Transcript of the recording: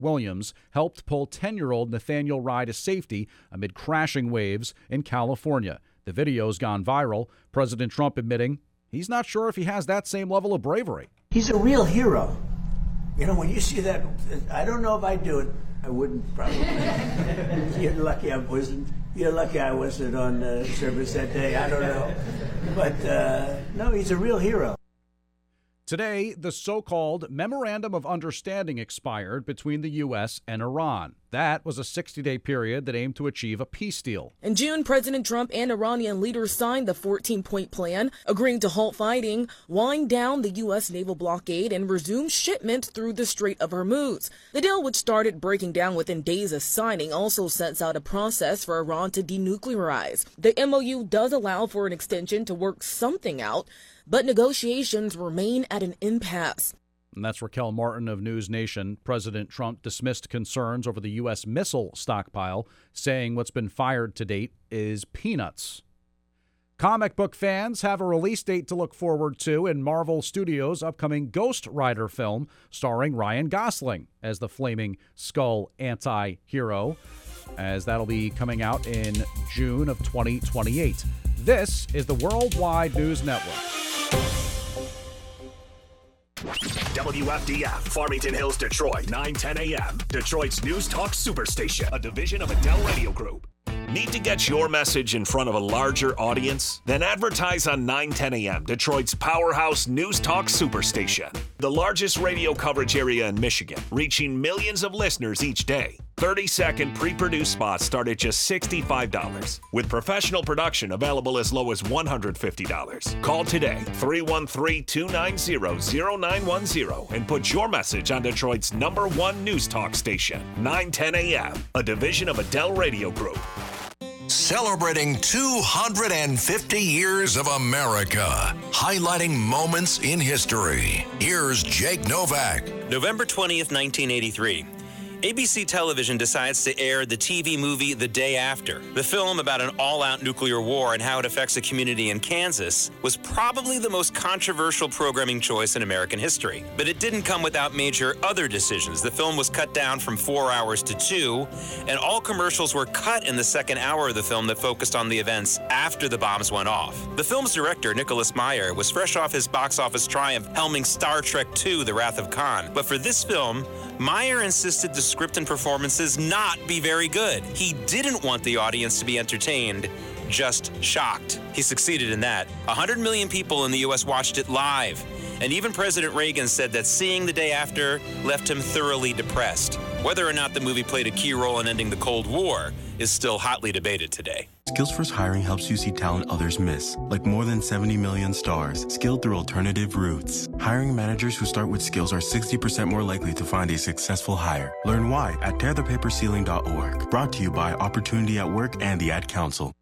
Williams helped pull 10-year-old Nathaniel Rye to safety amid crashing waves in California. The video's gone viral. President Trump admitting he's not sure if he has that same level of bravery. He's a real hero. You know, when you see that, I don't know if I'd do it. I wouldn't probably. You're lucky I wasn't. You're lucky I wasn't on service that day. I don't know. But no, he's a real hero. Today, the so-called Memorandum of Understanding expired between the U.S. and Iran. That was a 60-day period that aimed to achieve a peace deal. In June, President Trump and Iranian leaders signed the 14-point plan, agreeing to halt fighting, wind down the U.S. naval blockade, and resume shipment through the Strait of Hormuz. The deal, which started breaking down within days of signing, also sets out a process for Iran to denuclearize. The MOU does allow for an extension to work something out, but negotiations remain at an impasse. And that's Raquel Martin of News Nation. President Trump dismissed concerns over the U.S. missile stockpile, saying what's been fired to date is peanuts. Comic book fans have a release date to look forward to in Marvel Studios' upcoming Ghost Rider film starring Ryan Gosling as the Flaming Skull anti-hero, as that'll be coming out in June of 2028. This is the Worldwide News Network. WFDF, Farmington Hills, Detroit, 9:10 a.m. Detroit's News Talk Superstation, a division of Adele Radio Group. Need to get your message in front of a larger audience? Then advertise on 9:10 a.m., Detroit's powerhouse News Talk Superstation. The largest radio coverage area in Michigan, reaching millions of listeners each day. 30-second pre-produced spots start at just $65, with professional production available as low as $150. Call today, 313-290-0910, and put your message on Detroit's #1 News Talk station, 9:10 a.m., a division of Adele Radio Group. Celebrating 250 years of America, highlighting moments in history. Here's Jake Novak. November 20th, 1983. ABC Television decides to air the TV movie The Day After. The film about an all-out nuclear war and how it affects a community in Kansas was probably the most controversial programming choice in American history. But it didn't come without major other decisions. The film was cut down from 4 hours to 2, and all commercials were cut in the second hour of the film that focused on the events after the bombs went off. The film's director, Nicholas Meyer, was fresh off his box office triumph helming Star Trek II, The Wrath of Khan. But for this film, Meyer insisted the script and performances not be very good. He didn't want the audience to be entertained, just shocked. He succeeded in that. 100 million people in the U.S. watched it live. And even President Reagan said that seeing The Day After left him thoroughly depressed. Whether or not the movie played a key role in ending the Cold War is still hotly debated today. Skills First Hiring helps you see talent others miss, like more than 70 million stars, skilled through alternative routes. Hiring managers who start with skills are 60% more likely to find a successful hire. Learn why at tearthepaperceiling.org. Brought to you by Opportunity at Work and the Ad Council.